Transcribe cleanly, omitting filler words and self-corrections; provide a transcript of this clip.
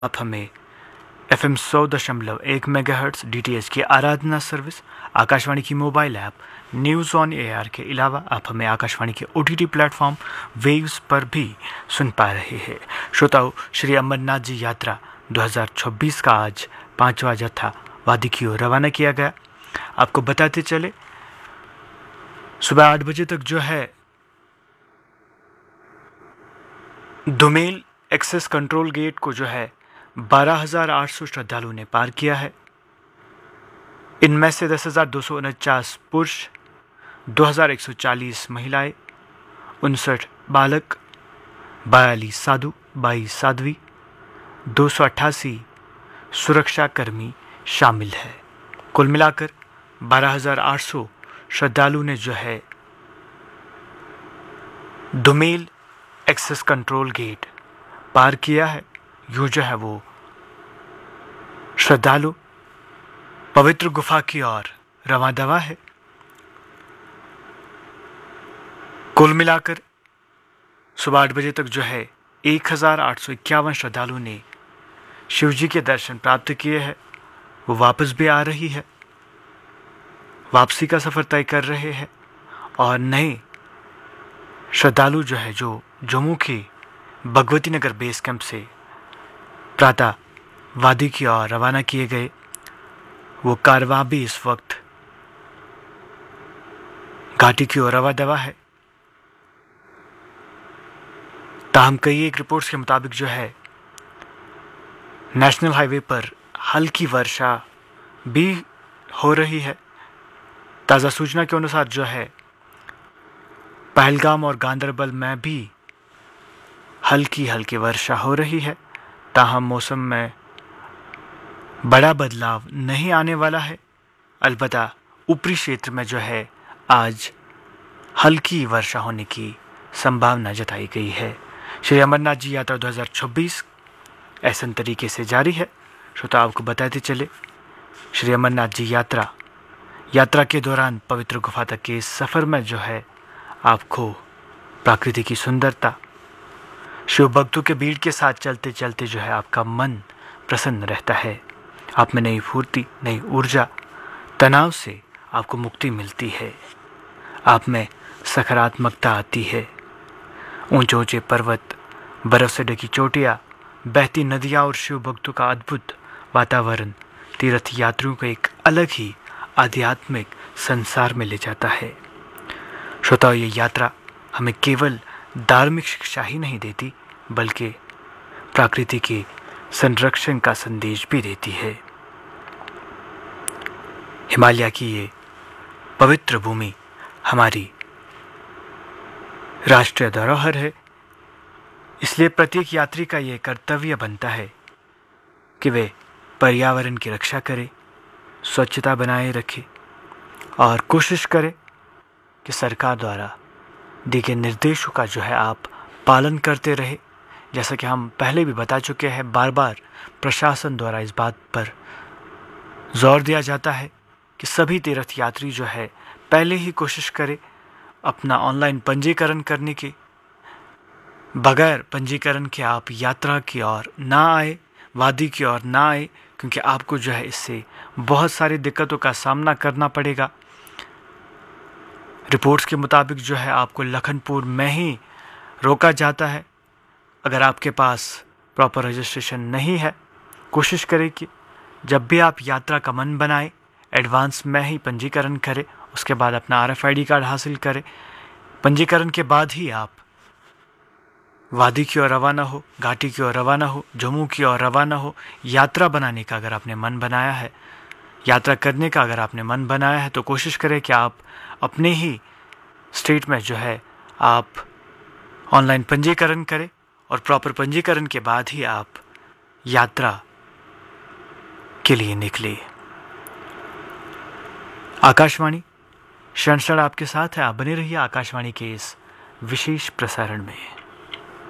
आप हमें FM 100.1 megahertz DTH की आराधना सर्विस, आकाशवाणी की mobile app news on AR के अलावा आप हमें आकाशवाणी के OTT प्लेटफॉर्म वेव्स पर भी सुन पा रहे हैं। श्रोताओं, श्री अमरनाथ जी यात्रा 2026 का आज 5वां जत्था वादी की ओर रवाना किया गया। आपको बताते चले, सुबह 8 बजे तक जो है धुमेल एक्सेस कंट्रोल गेट को जो है 12,800 श्रद्धालुओं ने पार किया है। इनमें से 10,249 पुरुष, 2,140 महिलाएं, 59 बालक, 42 साधु, 22 साध्वी, 288 सुरक्षाकर्मी शामिल है। कुल मिलाकर 12,800 श्रद्धालु ने जो है धुमेल एक्सेस कंट्रोल गेट पार किया है। यूँ जो है वो श्रद्धालु पवित्र गुफा की ओर रवां दवा है। कुल मिलाकर सुबह 8 बजे तक जो है 1,851 श्रद्धालुओं ने शिवजी के दर्शन प्राप्त किए हैं। वो वापस भी आ रही है, वापसी का सफ़र तय कर रहे हैं। और नए श्रद्धालु जो है जो जम्मू की भगवती नगर बेस कैंप से प्रातः वादी की ओर रवाना किए गए, वो कारवां भी इस वक्त घाटी की ओर रवा दवा है। ताहम कई एक रिपोर्ट्स के मुताबिक जो है नेशनल हाईवे पर हल्की वर्षा भी हो रही है। ताज़ा सूचना के अनुसार जो है पहलगाम और गांदरबल में भी हल्की वर्षा हो रही है। ताहम मौसम में बड़ा बदलाव नहीं आने वाला है। अलबत्ता ऊपरी क्षेत्र में जो है आज हल्की वर्षा होने की संभावना जताई गई है। श्री अमरनाथ जी यात्रा 2026 ऐसे तरीके से जारी है। श्रोता, आपको बताते चले, श्री अमरनाथ जी यात्रा के दौरान पवित्र गुफा तक के इस सफ़र में जो है आपको प्रकृति की सुंदरता, शिव भक्तों के भीड़ के साथ चलते चलते जो है आपका मन प्रसन्न रहता है। आप में नई फुर्ती, नई ऊर्जा, तनाव से आपको मुक्ति मिलती है। आप में सकारात्मकता आती है। ऊंचे ऊंचे पर्वत, बर्फ से ढकी चोटियाँ, बहती नदियाँ और शिव भक्तों का अद्भुत वातावरण तीर्थ यात्रियों को एक अलग ही आध्यात्मिक संसार में ले जाता है। श्रोताओं, ये यात्रा हमें केवल धार्मिक शिक्षा ही नहीं देती, बल्कि प्रकृति के संरक्षण का संदेश भी देती है। हिमालय की ये पवित्र भूमि हमारी राष्ट्रीय धरोहर है। इसलिए प्रत्येक यात्री का ये कर्तव्य बनता है कि वे पर्यावरण की रक्षा करें, स्वच्छता बनाए रखें और कोशिश करें कि सरकार द्वारा दिए गए निर्देशों का जो है आप पालन करते रहे। जैसा कि हम पहले भी बता चुके हैं, बार बार प्रशासन द्वारा इस बात पर जोर दिया जाता है कि सभी तीर्थ यात्री जो है पहले ही कोशिश करें अपना ऑनलाइन पंजीकरण करने की। बगैर पंजीकरण के आप यात्रा की ओर ना आए, वादी की ओर ना आए, क्योंकि आपको जो है इससे बहुत सारी दिक्कतों का सामना करना पड़ेगा। रिपोर्ट्स के मुताबिक जो है आपको लखनपुर में ही रोका जाता है। अगर आपके पास प्रॉपर रजिस्ट्रेशन नहीं है, कोशिश करें कि जब भी आप यात्रा का मन बनाएं, एडवांस में ही पंजीकरण करें। उसके बाद अपना RFID कार्ड हासिल करें। पंजीकरण के बाद ही आप वादी की ओर रवाना हो, घाटी की ओर रवाना हो, जम्मू की ओर रवाना हो। यात्रा बनाने का अगर आपने मन बनाया है, यात्रा करने का अगर आपने मन बनाया है, तो कोशिश करें कि आप अपने ही स्टेट में जो है आप ऑनलाइन पंजीकरण करें और प्रॉपर पंजीकरण के बाद ही आप यात्रा के लिए निकले। आकाशवाणी क्षण क्षण आपके साथ है। आप बने रहिए आकाशवाणी के इस विशेष प्रसारण में।